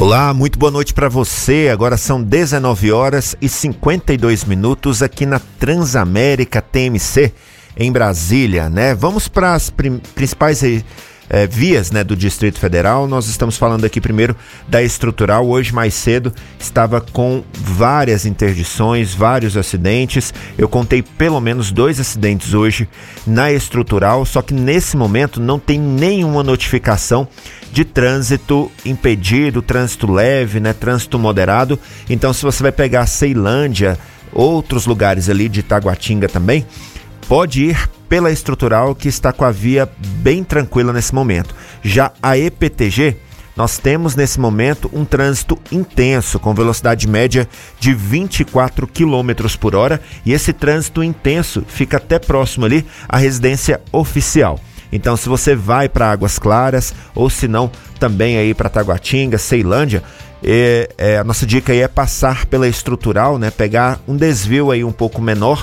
Olá, muito boa noite para você. Agora são 19 horas e 52 minutos aqui na Transamérica TMC em Brasília, né? Vamos para as principais vias, né, do Distrito Federal. Nós estamos falando aqui primeiro da Estrutural. Hoje mais cedo estava com várias interdições, vários acidentes. Eu contei pelo menos 2 acidentes hoje na Estrutural, só que nesse momento não tem nenhuma notificação de trânsito impedido, trânsito leve, né, trânsito moderado. Então, se você vai pegar Ceilândia, outros lugares ali de Taguatinga também, pode ir pela Estrutural, que está com a via bem tranquila nesse momento. Já a EPTG, nós temos nesse momento um trânsito intenso, com velocidade média de 24 km por hora, e esse trânsito intenso fica até próximo ali à residência oficial. Então, se você vai para Águas Claras, ou se não, também aí para Taguatinga, Ceilândia, a nossa dica aí é passar pela Estrutural, né? Pegar um desvio aí um pouco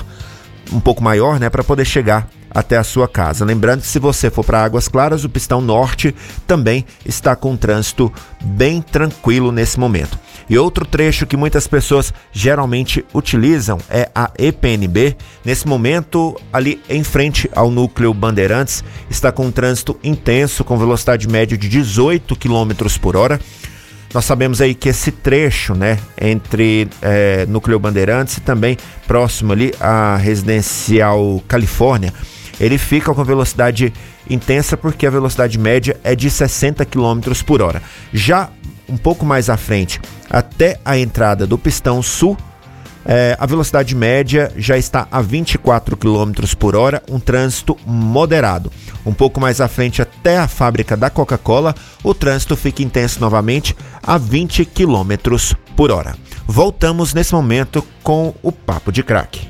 maior, né? Para poder chegar até a sua casa. Lembrando que se você for para Águas Claras, o pistão norte também está com um trânsito bem tranquilo nesse momento. E outro trecho que muitas pessoas geralmente utilizam é a EPNB. Nesse momento, ali em frente ao núcleo Bandeirantes, está com um trânsito intenso, com velocidade média de 18 km por hora. Nós sabemos aí que esse trecho, né, entre núcleo Bandeirantes e também próximo ali à Residencial Califórnia, ele fica com velocidade intensa porque a velocidade média é de 60 km por hora. Já um pouco mais à frente, até a entrada do Pistão Sul, a velocidade média já está a 24 km por hora, um trânsito moderado. Um pouco mais à frente, até a fábrica da Coca-Cola, o trânsito fica intenso novamente a 20 km por hora. Voltamos nesse momento com o Papo de Craque.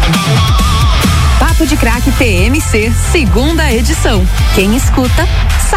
Papo de Craque TMC, segunda edição. Quem escuta, sabe.